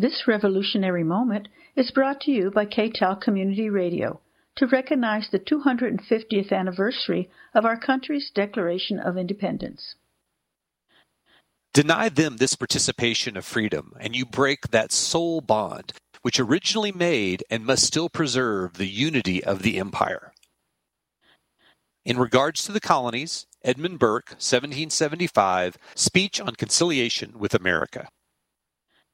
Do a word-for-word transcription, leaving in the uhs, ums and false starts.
This revolutionary moment is brought to you by K-Tal Community Radio to recognize the two hundred fiftieth anniversary of our country's Declaration of Independence. Deny them this participation of freedom, and you break that soul bond which originally made and must still preserve the unity of the empire. In regards to the colonies, Edmund Burke, seventeen seventy-five, Speech on Conciliation with America.